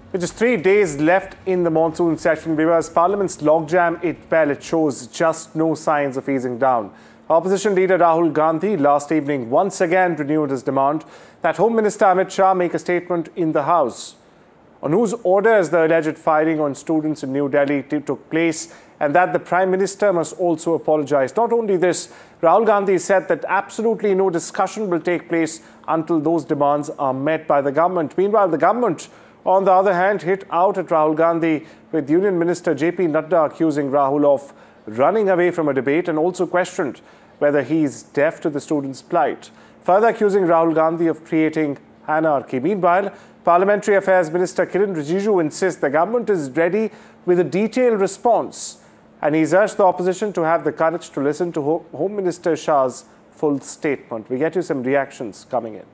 With just 3 days left in the monsoon session, Viva's Parliament's logjam, it shows just no signs of easing down. Opposition leader Rahul Gandhi last evening once again renewed his demand that Home Minister Amit Shah make a statement in the House on whose orders the alleged firing on students in New Delhi took place, and that the Prime Minister must also apologise. Not only this, Rahul Gandhi said that absolutely no discussion will take place until those demands are met by the government. Meanwhile, the government, on the other hand, hit out at Rahul Gandhi, with Union Minister JP Nadda accusing Rahul of running away from a debate and also questioned whether he is deaf to the students' plight, further accusing Rahul Gandhi of creating anarchy. Meanwhile, Parliamentary Affairs Minister Kiren Rijiju insists the government is ready with a detailed response, and he's urged the opposition to have the courage to listen to Home Minister Shah's full statement. We get you some reactions coming in.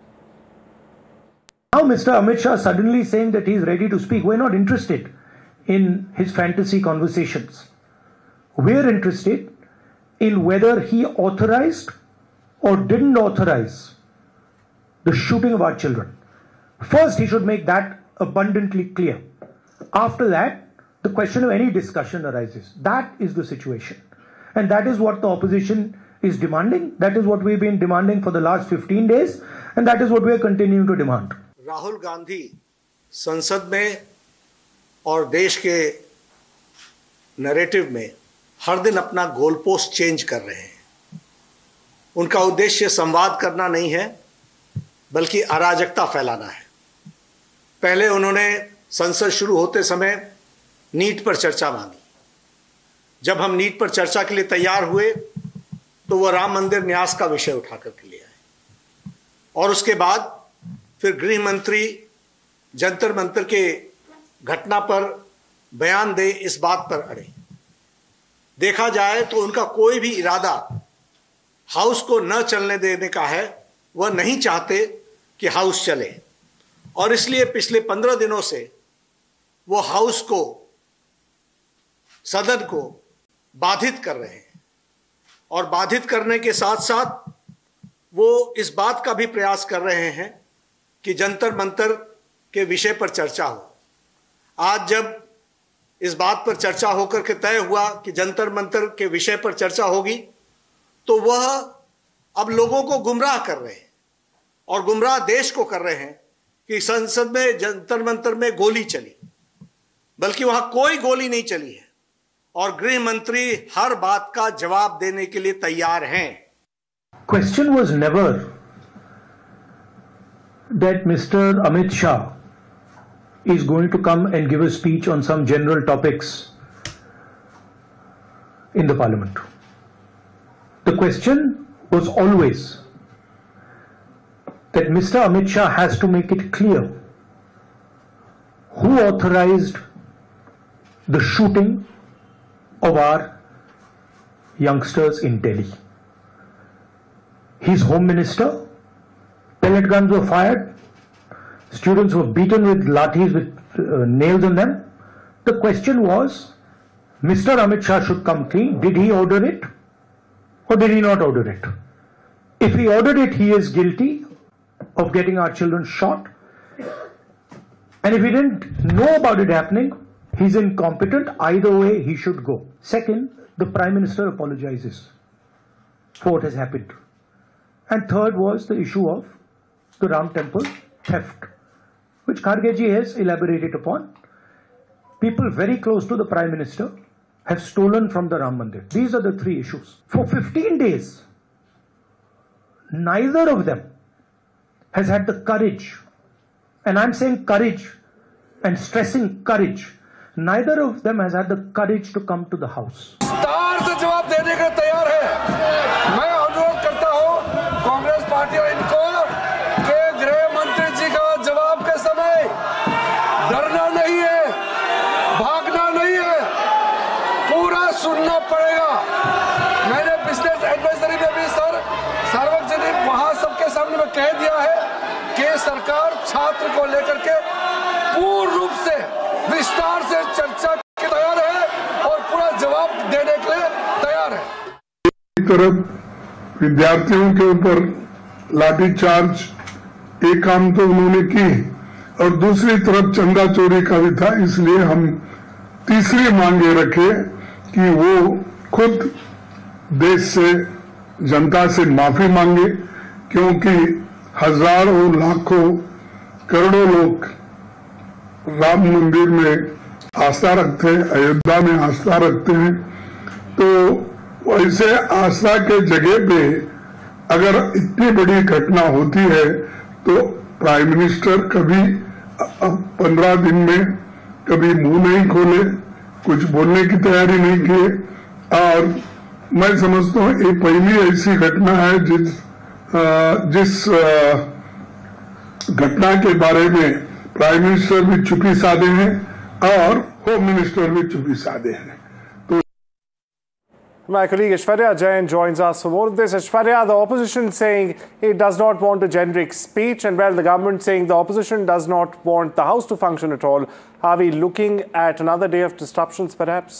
Now Mr. Amit Shah suddenly saying that he's ready to speak. We're not interested in his fantasy conversations. We're interested in whether he authorized or didn't authorize the shooting of our children. First, he should make that abundantly clear. After that, the question of any discussion arises. That is the situation. And that is what the opposition is demanding. That is what we've been demanding for the last 15 days. And that is what we are continuing to demand. Rahul Gandhi संसद में और देश के narrative में हर दिन अपना goal post change कर रहे हैं। उनका उद्देश्य संवाद करना नहीं है, बल्कि अराजकता फैलाना है। पहले उन्होंने संसद शुरू होते समय नीट पर चर्चा मांगी। जब हम नीट पर चर्चा के लिए तैयार हुए तो वह राम मंदिर न्यास का विषय उठा करके ले आए, और उसके बाद फिर गृह मंत्री जंतर मंतर के घटना पर बयान दे, इस बात पर अड़े। देखा जाए तो उनका कोई भी इरादा हाउस को न चलने देने का है। वह नहीं चाहते कि हाउस चले, और इसलिए पिछले 15 दिनों से वो हाउस को, सदन को बाधित कर रहे हैं, और बाधित करने के साथ साथ वो इस बात का भी प्रयास कर रहे हैं कि जंतर मंतर के विषय पर चर्चा हो। आज जब इस बात पर चर्चा होकर के तय हुआ कि जंतर मंतर के विषय पर चर्चा होगी, तो वह अब लोगों को गुमराह कर रहे हैं, और गुमराह देश को कर रहे हैं कि संसद में जंतर मंतर में गोली चली, बल्कि वहां कोई गोली नहीं चली है, और गृह मंत्री हर बात का जवाब देने के लिए तैयार हैं। Question was never that Mr. Amit Shah is going to come and give a speech on some general topics in the Parliament. The question was always that Mr. Amit Shah has to make it clear who authorized the shooting of our youngsters in Delhi. His Home Minister, pellet guns were fired, students were beaten with lathis with nails on them. The question was, Mr. Amit Shah should come clean. Did he order it or did he not order it? If he ordered it, he is guilty of getting our children shot. And if he didn't know about it happening, he's incompetent. Either way, he should go. Second, the Prime Minister apologizes for what has happened. And third was the issue of the Ram Temple theft, which Kharge ji has elaborated upon. People very close to the Prime Minister have stolen from the Ram Mandir. These are the three issues. For 15 days, neither of them has had the courage, and I'm saying courage and stressing courage, neither of them has had the courage to come to the House. विस्तार से जवाब देने के तैयार है। मैं अनुरोध करता हूं कांग्रेस पार्टी और इनको कि गृह मंत्री जी का जवाब के समय डरना नहीं है, भागना नहीं है, पूरा सुनना पड़ेगा। मैंने बिजनेस एडवाइजरी में भी सार्वजनिक वहां सबके सामने में कह दिया है कि सरकार छात्र को लेकर के पूर्ण रूप से विस्तार से चर्चा के तैयार है और पूरा जवाब देने के लिए तैयार है। एक तरफ विद्यार्थियों के ऊपर लाठीचार्ज, एक काम तो उन्होंने की, और दूसरी तरफ चंदा चोरी का भी था। इसलिए हम तीसरी मांग ये रखे कि वो खुद देश से, जनता से माफी मांगे, क्योंकि हजारों लाखों करोड़ों लोग राम मंदिर में आस्था रखते हैं, अयोध्या में आस्था रखते हैं। तो वैसे आस्था के जगह पे अगर इतनी बड़ी घटना होती है तो प्राइम मिनिस्टर कभी 15 दिन में कभी मुंह नहीं खोले, कुछ बोलने की तैयारी नहीं किए। और मैं समझता हूँ ये पहली ऐसी घटना है जिस घटना के बारे में प्राइम मिनिस्टर भी चुप्पी साधे हैं और होम मिनिस्टर भी चुप्पी साधे हैं। My colleague Aishwarya Jain joins us for more of this. Aishwarya, the opposition saying it does not want a generic speech, and well, the government saying the opposition does not want the House to function at all. Are we looking at another day of disruptions, perhaps?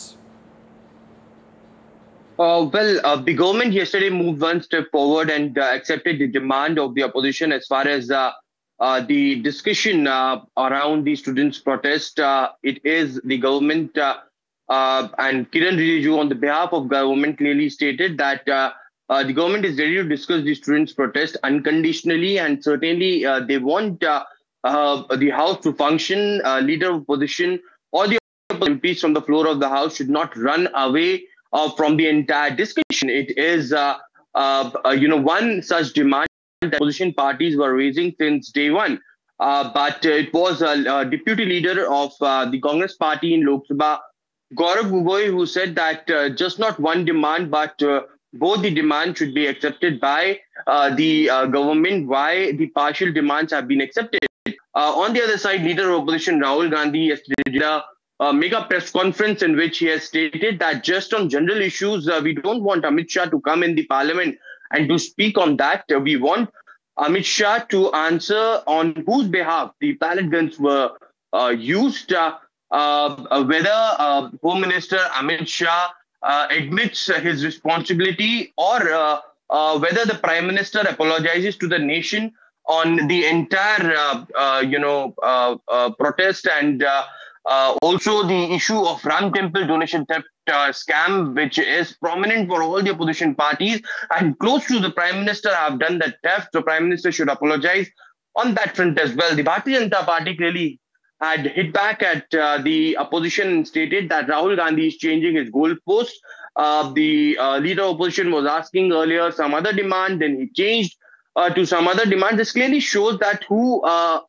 The government yesterday moved one step forward and accepted the demand of the opposition as far as the discussion around the students' protest. It is the government and Kiran Rijiju on the behalf of government clearly stated that the government is ready to discuss the students' protest unconditionally, and certainly they want the House to function. Leader of opposition or the MPs from the floor of the House should not run away from the entire discussion. It is, one such demand that opposition parties were raising since day one. But it was a deputy leader of the Congress party in Lok Sabha, Gaurav Gogoi, who said that just not one demand, but both the demands should be accepted by the government. Why the partial demands have been accepted. On the other side, leader of opposition Rahul Gandhi yesterday did a mega press conference in which he has stated that just on general issues, we don't want Amit Shah to come in the parliament and to speak on that. We want Amit Shah to answer on whose behalf the ballot guns were used, whether Home Minister Amit Shah admits his responsibility, or whether the Prime Minister apologizes to the nation on the entire, protest, and also the issue of Ram Temple donation theft scam, which is prominent for all the opposition parties and close to the Prime Minister have done that theft. The Prime Minister should apologize on that front as well. The Bharatiya Janata Party clearly had hit back at the opposition and stated that Rahul Gandhi is changing his goalpost. The leader of opposition was asking earlier some other demand, then he changed to some other demand. This clearly shows that who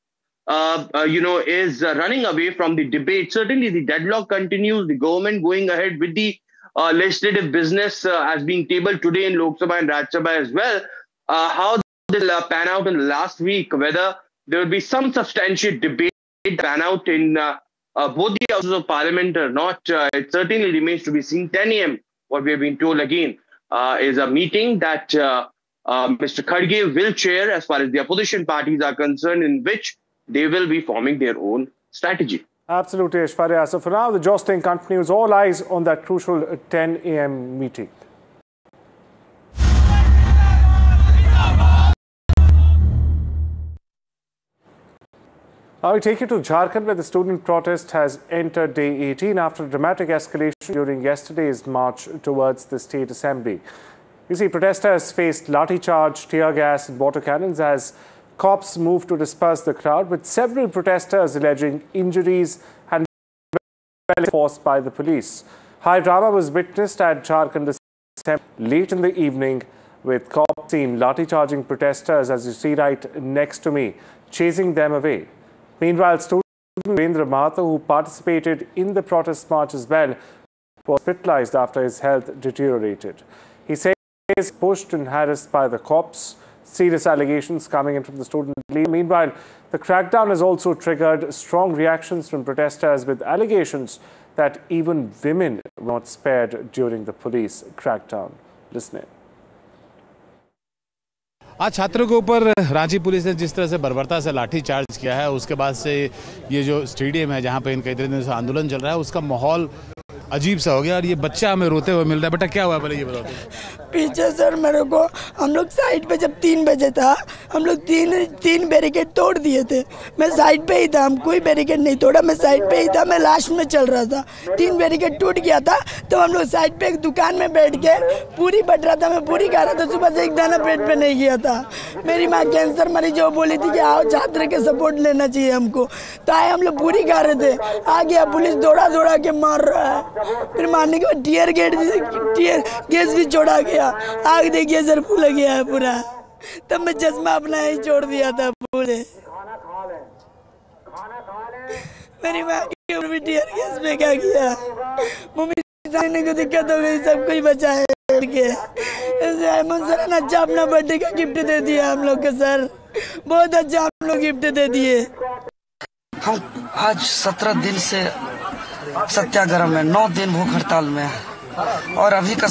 is running away from the debate. Certainly the deadlock continues, the government going ahead with the legislative business as being tabled today in Lok Sabha and Rajya Sabha as well. How this will pan out in the last week, whether there will be some substantial debate pan out in both the houses of parliament or not, it certainly remains to be seen. 10 a.m., what we have been told again, is a meeting that Mr. Kharge will chair as far as the opposition parties are concerned, in which they will be forming their own strategy. Absolutely, Aishwarya. So for now, the jostling continues. All eyes on that crucial 10 a.m. meeting. Now we take you to Jharkhand, where the student protest has entered day 18 after a dramatic escalation during yesterday's march towards the State Assembly. You see, protesters faced lathi charge, tear gas and water cannons as cops moved to disperse the crowd, with several protesters alleging injuries and forced by the police. High drama was witnessed at Jharkhand Assembly late in the evening, with cops seen lathi charging protesters, as you see right next to me, chasing them away. Meanwhile, student Virendra Mahato, who participated in the protest march as well, was hospitalized after his health deteriorated. He says he was pushed and harassed by the cops. Serious allegations coming in from the student leader. Meanwhile, the crackdown has also triggered strong reactions from protesters, with allegations that even women were not spared during the police crackdown. Listen in. आज छात्रों के ऊपर Ranchi police ने जिस तरह से बर्बरता से लाठी चार्ज किया है, उसके बाद से ये जो स्टेडियम है जहाँ पे इन कई दिनों से आंदोलन चल रहा है, उसका माहौल अजीब सा हो गया। और ये बच्चा हमें रोते हुए मिल रहा है। बेटा क्या हुआ, पहले ये बताओ। पीछे सर मेरे को, हम लोग साइड पे जब 3 बजे था, हम लोग तीन बैरिकेड तोड़ दिए थे। मैं साइड पे ही था, हम कोई बैरिकेड नहीं तोड़ा, मैं साइड पे ही था, मैं लास्ट में चल रहा था। 3 बैरिकेड टूट गया था तो हम लोग साइड पे एक दुकान में बैठ के पूरी बट रहा था, मैं पूरी खा रहा था। सुबह से एक दाना पेट पे नहीं गया था। मेरी माँ कैंसर मरीज वो बोली थी कि आओ छात्र के सपोर्ट लेना चाहिए हमको, तो आए, हम लोग पूरी खा रहे थे। आ गया पुलिस, दौड़ा दौड़ा के मार रहा है। फिर मारने के बाद टीयर गैस भी छोड़ा गया। आग देखिए सर, फूल गया है पूरा। तब मैं चश्मा अपना ही छोड़ दिया था पूरे। मेरी माँ की उम्र भी टीयर गैस में क्या किया। मम्मी जाने को दिक्कत हो गई, सब कुछ बचा है सर। अच्छा अपना बर्थडे का गिफ्ट दे दिया हम लोग को सर, बहुत अच्छा हम लोग गिफ्ट दे दिए। हम आज 17 दिन से सत्याग्रह में, 9 दिन भूख हड़ताल में, और अभी का